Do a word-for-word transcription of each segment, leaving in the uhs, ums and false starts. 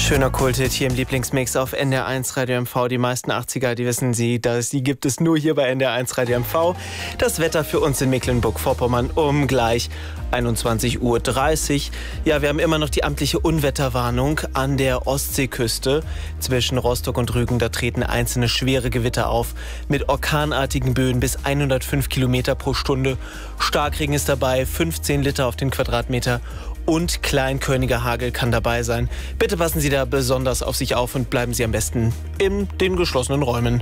Schöner Kulthit hier im Lieblingsmix auf N D R eins Radio M V. Die meisten achtziger, die wissen Sie, dass die gibt es nur hier bei N D R eins Radio M V. Das Wetter für uns in Mecklenburg-Vorpommern um gleich einundzwanzig Uhr dreißig. Ja, wir haben immer noch die amtliche Unwetterwarnung an der Ostseeküste. Zwischen Rostock und Rügen, da treten einzelne schwere Gewitter auf mit orkanartigen Böen bis hundertfünf Kilometer pro Stunde. Starkregen ist dabei, fünfzehn Liter auf den Quadratmeter. Und kleinkörniger Hagel kann dabei sein. Bitte passen Sie da besonders auf sich auf und bleiben Sie am besten in den geschlossenen Räumen.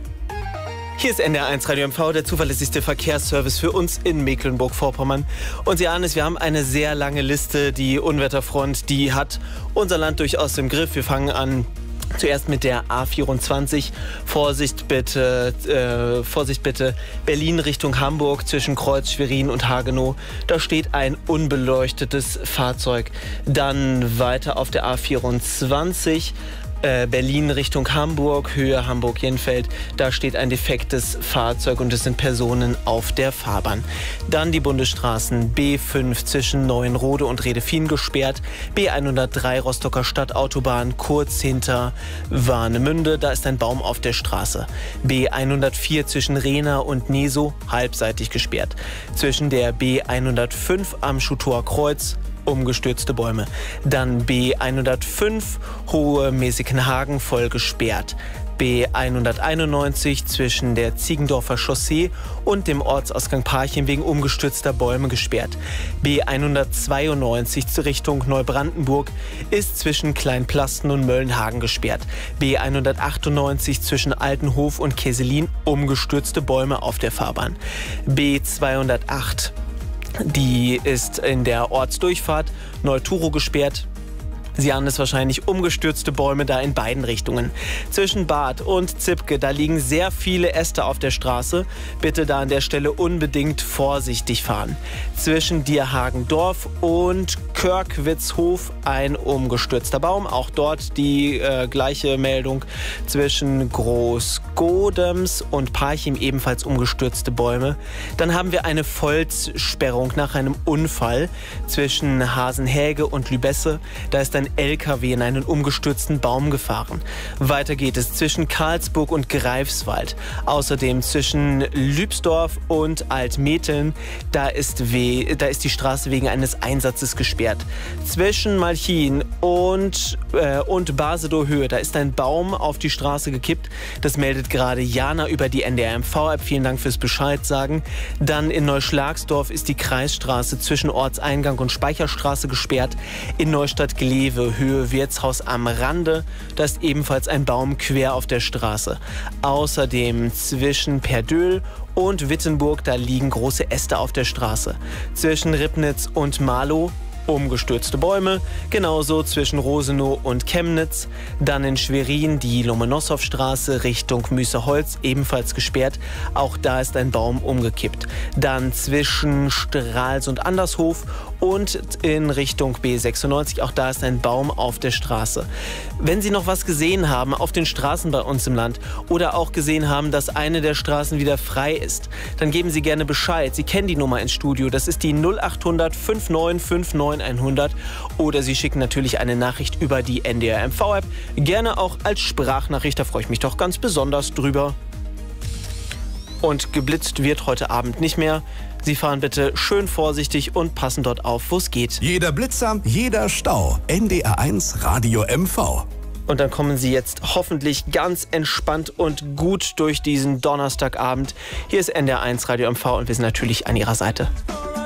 Hier ist N D R eins Radio M V, der zuverlässigste Verkehrsservice für uns in Mecklenburg-Vorpommern. Und Sie ahnen es, wir haben eine sehr lange Liste. Die Unwetterfront, die hat unser Land durchaus im Griff. Wir fangen an zuerst mit der A vierundzwanzig. Vorsicht bitte, äh, Vorsicht bitte, Berlin Richtung Hamburg zwischen Kreuz, Schwerin und Hagenow. Da steht ein unbeleuchtetes Fahrzeug. Dann weiter auf der A vierundzwanzig. Äh, Berlin Richtung Hamburg, Höhe Hamburg-Jenfeld. Da steht ein defektes Fahrzeug und es sind Personen auf der Fahrbahn. Dann die Bundesstraßen B fünf zwischen Neuenrode und Redefien gesperrt. B hundertdrei Rostocker Stadtautobahn kurz hinter Warnemünde. Da ist ein Baum auf der Straße. B hundertvier zwischen Rehna und Nesow halbseitig gesperrt. Zwischen der B hundertfünf am Schutor Kreuz umgestürzte Bäume. Dann B hundertfünf Hohe Mäßigenhagen voll gesperrt. B hunderteinundneunzig zwischen der Ziegendorfer Chaussee und dem Ortsausgang Parchim wegen umgestürzter Bäume gesperrt. B hundertzweiundneunzig Richtung Neubrandenburg ist zwischen Kleinplasten und Möllenhagen gesperrt. B hundertachtundneunzig zwischen Altenhof und Kesselin umgestürzte Bäume auf der Fahrbahn. B zweihundertacht Die ist in der Ortsdurchfahrt Neuturo gesperrt. Sie ahnen es wahrscheinlich, umgestürzte Bäume da in beiden Richtungen. Zwischen Bad und Zipke, da liegen sehr viele Äste auf der Straße. Bitte da an der Stelle unbedingt vorsichtig fahren. Zwischen Dierhagendorf und Körkwitzhof ein umgestürzter Baum. Auch dort die äh, gleiche Meldung. Zwischen Großgodems und Parchim ebenfalls umgestürzte Bäume. Dann haben wir eine Vollsperrung nach einem Unfall zwischen Hasenhäge und Lübesse. Da ist ein L K W in einen umgestürzten Baum gefahren. Weiter geht es zwischen Karlsburg und Greifswald. Außerdem zwischen Lübsdorf und Altmetheln. Da ist, we- da ist die Straße wegen eines Einsatzes gesperrt. Zwischen Malchin und, äh, und Basedow-Höhe. Da ist ein Baum auf die Straße gekippt. Das meldet gerade Jana über die N D R M V-App. Vielen Dank fürs Bescheid sagen. Dann in Neuschlagsdorf ist die Kreisstraße zwischen Ortseingang und Speicherstraße gesperrt. In Neustadt-Glewe Höhe Wirtshaus am Rande. Da ist ebenfalls ein Baum quer auf der Straße. Außerdem zwischen Perdöhl und Wittenburg, da liegen große Äste auf der Straße. Zwischen Ribnitz und Marlow umgestürzte Bäume, genauso zwischen Rosenow und Chemnitz. Dann in Schwerin die Lomonossow-Straße Richtung Müßerholz, ebenfalls gesperrt. Auch da ist ein Baum umgekippt. Dann zwischen Stralsund und Andershof und in Richtung B sechsundneunzig, auch da ist ein Baum auf der Straße. Wenn Sie noch was gesehen haben auf den Straßen bei uns im Land oder auch gesehen haben, dass eine der Straßen wieder frei ist, dann geben Sie gerne Bescheid. Sie kennen die Nummer ins Studio, das ist die null acht hundert neunundfünfzig neunundfünfzig hundert, oder Sie schicken natürlich eine Nachricht über die N D R M V-App, gerne auch als Sprachnachricht, da freue ich mich doch ganz besonders drüber. Und geblitzt wird heute Abend nicht mehr. Sie fahren bitte schön vorsichtig und passen dort auf, wo es geht. Jeder Blitzer, jeder Stau. N D R eins Radio M V. Und dann kommen Sie jetzt hoffentlich ganz entspannt und gut durch diesen Donnerstagabend. Hier ist N D R eins Radio M V und wir sind natürlich an Ihrer Seite.